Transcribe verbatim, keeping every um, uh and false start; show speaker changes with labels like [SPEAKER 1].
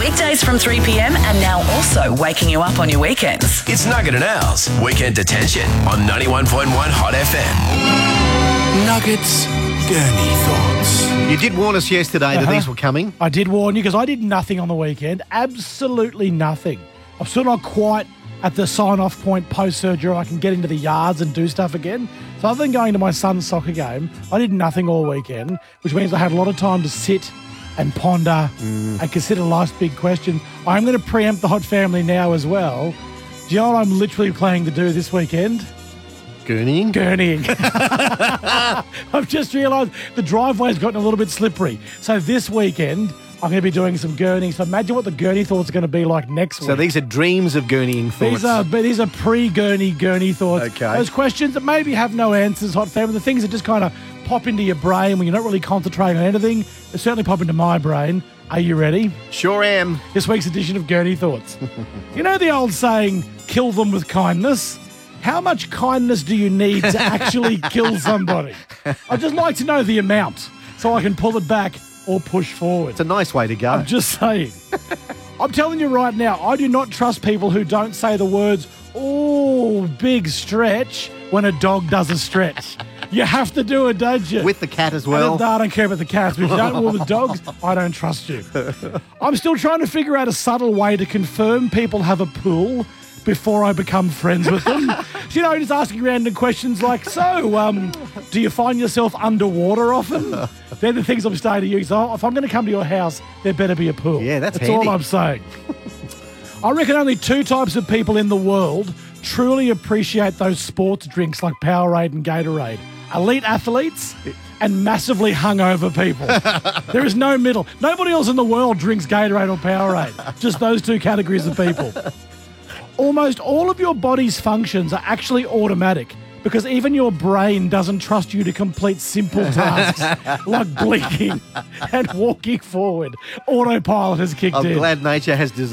[SPEAKER 1] Weekdays from three p.m. and now also waking you up on your weekends.
[SPEAKER 2] It's Nugget and Al's Weekend Detention on ninety-one point one Hot F M. Nuggets Gurney Thoughts.
[SPEAKER 3] You did warn us yesterday
[SPEAKER 4] Uh-huh.
[SPEAKER 3] that these were coming.
[SPEAKER 4] I did warn you because I did nothing on the weekend. Absolutely nothing. I'm still not quite at the sign-off point post-surgery where I can get into the yards and do stuff again. So other than going to my son's soccer game, I did nothing all weekend, which means I had a lot of time to sit and ponder
[SPEAKER 3] Mm.
[SPEAKER 4] and consider life's big questions. I'm going to preempt the Hot Family now as well. Do you know what I'm literally planning to do this weekend?
[SPEAKER 3] Gurneying?
[SPEAKER 4] Gurneying. I've just realised the driveway's gotten a little bit slippery. So this weekend, I'm going to be doing some gurneying. So imagine what the gurney thoughts are going to be like next week.
[SPEAKER 3] So these are dreams of gurneying thoughts.
[SPEAKER 4] These are, but these are pre-gurney, gurney thoughts.
[SPEAKER 3] Okay.
[SPEAKER 4] Those questions that maybe have no answers, Hot Family, the things that just kind of pop into your brain when you're not really concentrating on anything, they certainly pop into my brain. Are you ready?
[SPEAKER 3] Sure am.
[SPEAKER 4] This week's edition of Gurney Thoughts. You know the old saying, kill them with kindness? How much kindness do you need to actually kill somebody? I'd just like to know the amount so I can pull it back or push forward.
[SPEAKER 3] It's a nice way to go.
[SPEAKER 4] I'm just saying. I'm telling you right now, I do not trust people who don't say the words, oh, big stretch, when a dog does a stretch. You have to do it, don't you?
[SPEAKER 3] With the cat as
[SPEAKER 4] I
[SPEAKER 3] well.
[SPEAKER 4] don't, I don't care about the cats, but if you don't walk with dogs, I don't trust you. I'm still trying to figure out a subtle way to confirm people have a pool before I become friends with them. You know, just asking random questions like, so, um, do you find yourself underwater often? They're the things I'm starting to use. So if I'm going to come to your house, there better be a pool.
[SPEAKER 3] Yeah, that's
[SPEAKER 4] That's
[SPEAKER 3] handy.
[SPEAKER 4] all I'm saying. I reckon only two types of people in the world truly appreciate those sports drinks like Powerade and Gatorade. Elite athletes and massively hungover people. There is no middle. Nobody else in the world drinks Gatorade or Powerade. Just those two categories of people. Almost all of your body's functions are actually automatic because even your brain doesn't trust you to complete simple tasks like blinking and walking forward. Autopilot has kicked
[SPEAKER 3] I'm
[SPEAKER 4] in.
[SPEAKER 3] glad nature has designed